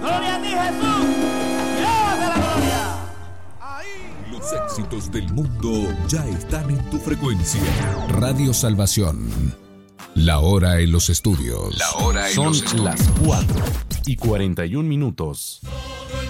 Gloria a ti, Jesús. Llévate la gloria. Los éxitos del mundo ya están en tu frecuencia. Radio Salvación. La hora en los estudios. Son las 4:41.